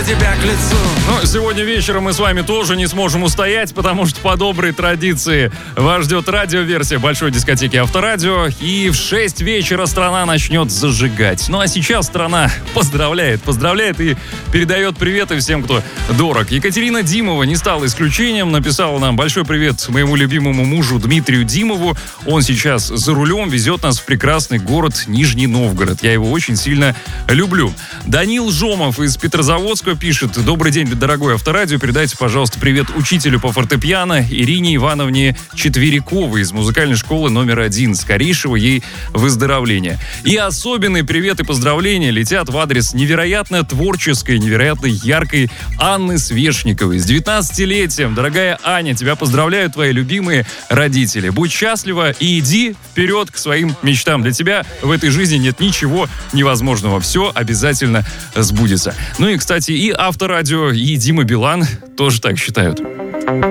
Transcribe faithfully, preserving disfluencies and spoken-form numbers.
за тебя к лицу. Ну, сегодня вечером мы с вами тоже не сможем устоять, потому что по доброй традиции вас ждет радиоверсия большой дискотеки Авторадио. И в шесть вечера страна начнет зажигать. Ну а сейчас страна поздравляет, поздравляет и передает приветы всем, кто дорог. Екатерина Димова не стала исключением, написала нам большой привет моему любимому мужу Дмитрию Димову. Он сейчас за рулем везет нас в прекрасный город Нижний Новгород. Я его очень сильно люблю. Данил Жомов из Петрозаводска пишет: добрый день, дорогой Авторадио. Передайте, пожалуйста, привет учителю по фортепиано Ирине Ивановне Четвериковой из музыкальной школы номер один. Скорейшего ей выздоровления. И особенный привет и поздравления летят в адрес невероятно творческой, невероятно яркой Анны Свешниковой. С девятнадцатилетием, дорогая Аня, тебя поздравляют твои любимые родители. Будь счастлива и иди вперед к своим мечтам. Для тебя в этой жизни нет ничего невозможного. Все обязательно сбудется. Ну и, кстати, и Авторадио, и Дима Билан тоже так считают.